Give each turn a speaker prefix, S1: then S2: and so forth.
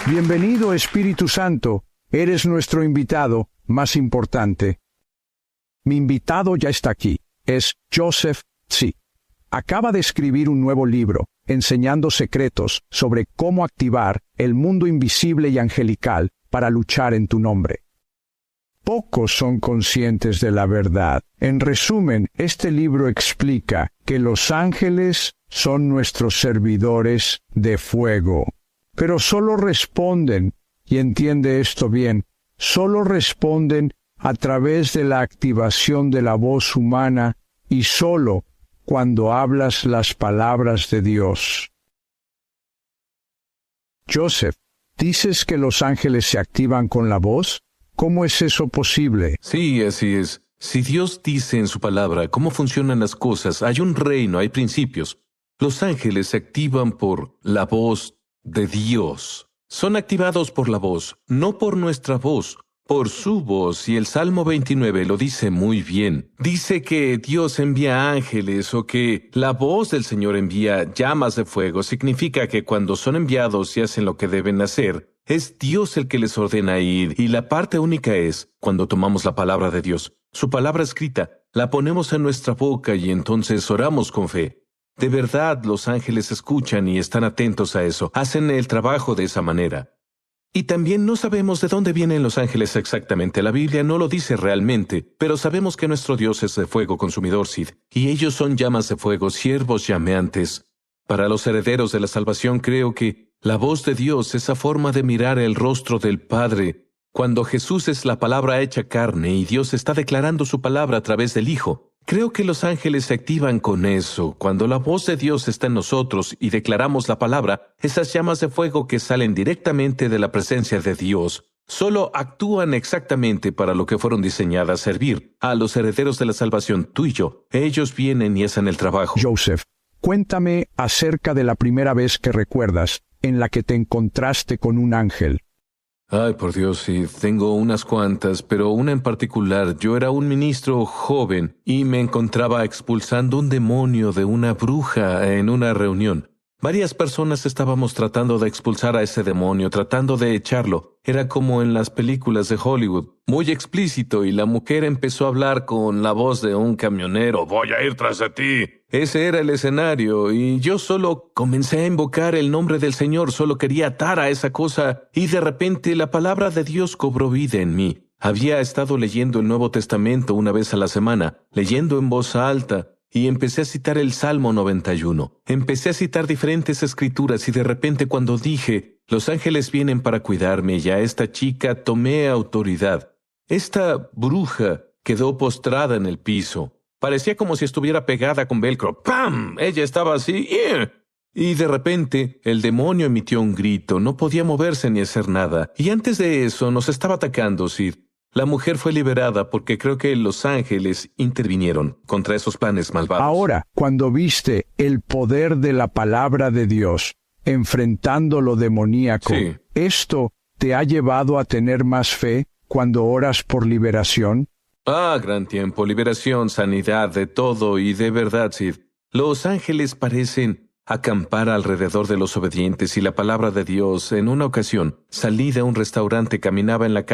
S1: Bienvenido, Espíritu Santo. Eres nuestro invitado más importante. Mi invitado ya está aquí. Es Joseph Tsi. Acaba de escribir un nuevo libro, enseñando secretos sobre cómo activar el mundo invisible y angelical para luchar en tu nombre. Pocos son conscientes de la verdad. En resumen, este libro explica que los ángeles son nuestros servidores de fuego. Pero solo responden, y entiende esto bien, solo responden a través de la activación de la voz humana y solo cuando hablas las palabras de Dios. Joseph, ¿dices que los ángeles se activan con la voz? ¿Cómo es eso posible?
S2: Sí, así es. Si Dios dice en su palabra cómo funcionan las cosas, hay un reino, hay principios. Los ángeles se activan por la voz de Dios. Son activados por la voz, no por nuestra voz, por su voz, y el Salmo 29 lo dice muy bien. Dice que Dios envía ángeles o que la voz del Señor envía llamas de fuego. Significa que cuando son enviados y hacen lo que deben hacer, es Dios el que les ordena ir, y la parte única es cuando tomamos la palabra de Dios. Su palabra escrita, la ponemos en nuestra boca y entonces oramos con fe. De verdad, los ángeles escuchan y están atentos a eso. Hacen el trabajo de esa manera. Y también no sabemos de dónde vienen los ángeles exactamente. La Biblia no lo dice realmente, pero sabemos que nuestro Dios es de fuego consumidor, Sid, y ellos son llamas de fuego, siervos llameantes. Para los herederos de la salvación creo que la voz de Dios, esa forma de mirar el rostro del Padre, cuando Jesús es la palabra hecha carne y Dios está declarando su palabra a través del Hijo. Creo que los ángeles se activan con eso. Cuando la voz de Dios está en nosotros y declaramos la palabra, esas llamas de fuego que salen directamente de la presencia de Dios, solo actúan exactamente para lo que fueron diseñadas: servir a los herederos de la salvación, tú y yo. Ellos vienen y hacen el trabajo.
S1: Joseph, cuéntame acerca de la primera vez que recuerdas en la que te encontraste con un ángel.
S2: Ay, por Dios, sí, tengo unas cuantas, pero una en particular. Yo era un ministro joven y me encontraba expulsando un demonio de una bruja en una reunión. Varias personas estábamos tratando de expulsar a ese demonio, tratando de echarlo. Era como en las películas de Hollywood, muy explícito, y la mujer empezó a hablar con la voz de un camionero. «Voy a ir tras de ti». Ese era el escenario, y yo solo comencé a invocar el nombre del Señor. Solo quería atar a esa cosa, y de repente la palabra de Dios cobró vida en mí. Había estado leyendo el Nuevo Testamento una vez a la semana, leyendo en voz alta, y empecé a citar el Salmo 91. Empecé a citar diferentes escrituras y de repente cuando dije, los ángeles vienen para cuidarme, y a esta chica tomé autoridad. Esta bruja quedó postrada en el piso. Parecía como si estuviera pegada con velcro. ¡Pam! Ella estaba así. Y de repente el demonio emitió un grito. No podía moverse ni hacer nada. Y antes de eso nos estaba atacando, Sid. La mujer fue liberada porque creo que los ángeles intervinieron contra esos planes malvados.
S1: Ahora, cuando viste el poder de la palabra de Dios enfrentando lo demoníaco,
S2: Sí.
S1: ¿esto te ha llevado a tener más fe cuando oras por liberación?
S2: Gran tiempo, liberación, sanidad, de todo y de verdad, Sid. Los ángeles parecen acampar alrededor de los obedientes y la palabra de Dios. En una ocasión, salí de un restaurante, caminaba en la calle